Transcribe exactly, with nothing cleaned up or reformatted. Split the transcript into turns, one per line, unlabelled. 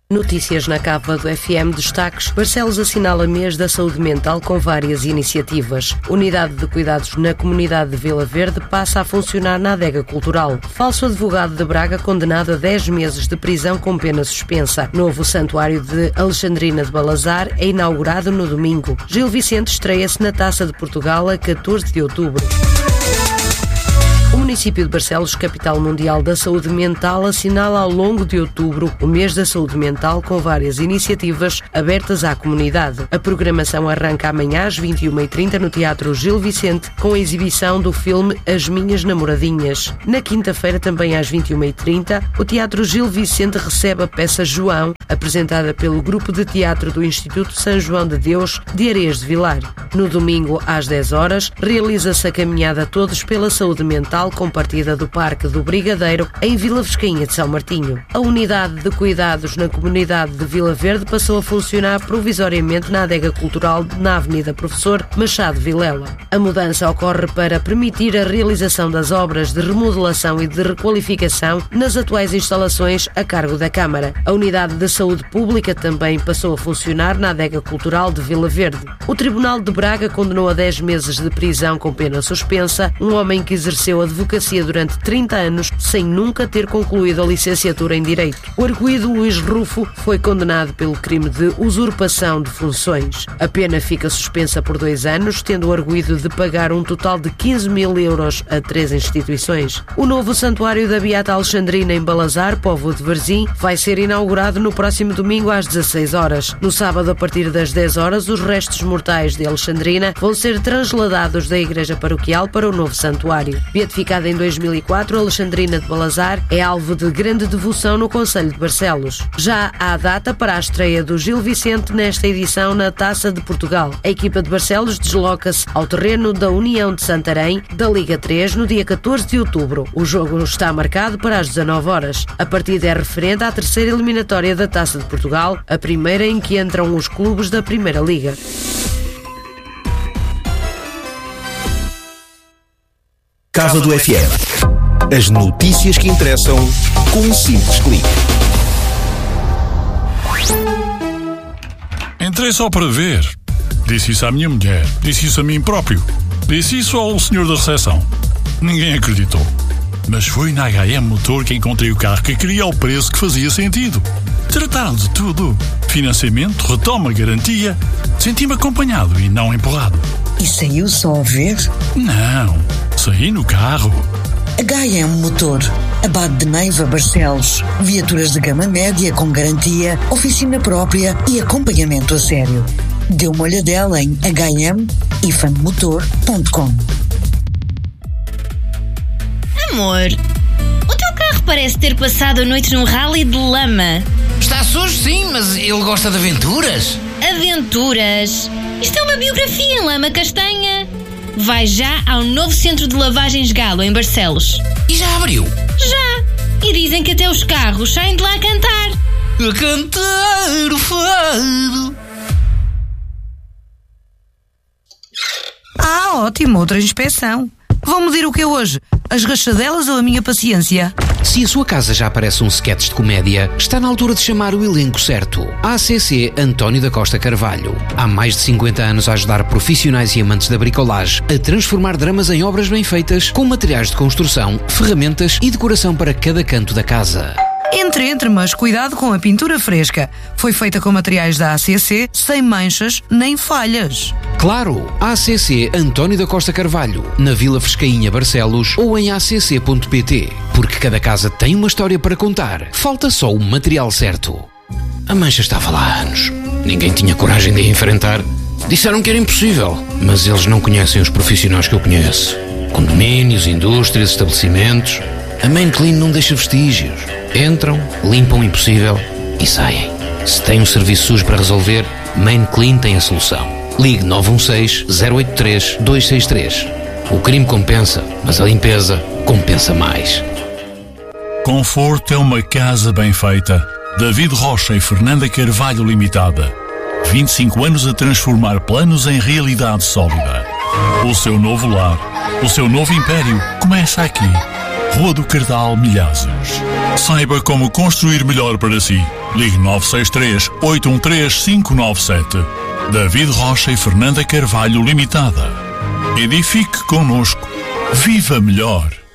Notícias na capa do F M, destaques: Barcelos assinala mês da saúde mental com várias iniciativas. Unidade de cuidados na comunidade de Vila Verde passa a funcionar na adega cultural. Falso advogado de Braga condenado a dez meses de prisão com pena suspensa. Novo santuário de Alexandrina de Balazar é inaugurado no domingo. Gil Vicente estreia-se na Taça de Portugal a catorze de outubro. O município de Barcelos, capital mundial da saúde mental, assinala ao longo de outubro o mês da saúde mental com várias iniciativas abertas à comunidade. A programação arranca amanhã às vinte e uma e trinta no Teatro Gil Vicente com a exibição do filme As Minhas Namoradinhas. Na quinta-feira, também às vinte e uma e trinta, o Teatro Gil Vicente recebe a peça João, apresentada pelo Grupo de Teatro do Instituto São João de Deus de Areias de Vilar. No domingo, às dez horas, realiza-se a caminhada Todos pela Saúde Mental com partida do Parque do Brigadeiro em Vila Vescainha de São Martinho. A unidade de cuidados na comunidade de Vila Verde passou a funcionar provisoriamente na adega cultural na Avenida Professor Machado Vilela. A mudança ocorre para permitir a realização das obras de remodelação e de requalificação nas atuais instalações a cargo da Câmara. A unidade de saúde pública também passou a funcionar na adega cultural de Vila Verde. O Tribunal de Braga condenou a dez meses de prisão com pena suspensa um homem que exerceu a advocacia durante trinta anos sem nunca ter concluído a licenciatura em Direito. O arguido Luís Rufo foi condenado pelo crime de usurpação de funções. A pena fica suspensa por dois anos, tendo o arguido de pagar um total de quinze mil euros a três instituições. O novo santuário da Beata Alexandrina em Balazar, Póvoa de Varzim, vai ser inaugurado no próximo domingo às dezasseis horas. No sábado, a partir das dez horas, os restos mortais de Alexandrina vão ser transladados da Igreja Paroquial para o novo santuário. Beatificada em dois mil e quatro, Alexandrina de Balazar é alvo de grande devoção no concelho de Barcelos. Já há data para a estreia do Gil Vicente nesta edição na Taça de Portugal. A equipa de Barcelos desloca-se ao terreno da União de Santarém, da Liga três, no dia catorze de outubro. O jogo está marcado para as dezanove horas. A partida é referente à terceira eliminatória da Taça de Portugal, a primeira em que entram os clubes da Primeira Liga.
Casa do F M. As notícias que interessam com um simples clique.
Entrei só para ver. Disse isso à minha mulher. Disse isso a mim próprio. Disse isso ao senhor da recepção. Ninguém acreditou. Mas foi na H M Motor que encontrei o carro que queria ao preço que fazia sentido. Trataram de tudo. Financiamento, retoma, garantia. Senti-me acompanhado e não empurrado.
E saiu só a ver?
Não, saí no carro.
H M Motor, Abade de Neiva, Barcelos. Viaturas de gama média com garantia, oficina própria e acompanhamento a sério. Dê uma olhadela em h m ifan motor ponto com.
Amor, o teu carro parece ter passado a noite num rally de lama.
Está sujo, sim, mas ele gosta de aventuras.
Aventuras? Isto é uma biografia em lama castanha. Vai já ao novo centro de lavagens Galo, em Barcelos.
E já abriu?
Já. E dizem que até os carros saem de lá a cantar.
A cantar o fado.
Ah, ótimo, outra inspeção. Vão medir o que é hoje? As rachadelas ou a minha paciência?
Se a sua casa já parece um sketch de comédia, está na altura de chamar o elenco certo. A C C António da Costa Carvalho. Há mais de cinquenta anos a ajudar profissionais e amantes da bricolagem a transformar dramas em obras bem feitas, com materiais de construção, ferramentas e decoração para cada canto da casa.
Entre, entre, mas cuidado com a pintura fresca. Foi feita com materiais da A C C, sem manchas nem falhas.
Claro, A C C António da Costa Carvalho, na Vila Vescainha, Barcelos, ou em a c c ponto p t. Porque cada casa tem uma história para contar. Falta só o material certo. A mancha estava lá há anos. Ninguém tinha coragem de a enfrentar. Disseram que era impossível, mas eles não conhecem os profissionais que eu conheço. Condomínios, indústrias, estabelecimentos. A Main Clean não deixa vestígios. Entram, limpam o impossível e saem. Se tem um serviço sujo para resolver, Main Clean tem a solução. Ligue nove um seis, zero oito três, dois seis três. O crime compensa, mas a limpeza compensa mais.
Conforto é uma casa bem feita. David Rocha e Fernanda Carvalho Limitada. vinte e cinco anos a transformar planos em realidade sólida. O seu novo lar, o seu novo império começa aqui. Rua do Cardal, Milhazes. Saiba como construir melhor para si. Ligue nove seis três, oito um três, cinco nove sete. David Rocha e Fernanda Carvalho Limitada. Edifique connosco. Viva melhor.